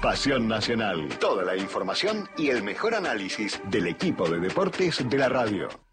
Pasión Nacional. Toda la información y el mejor análisis del equipo de deportes de la radio.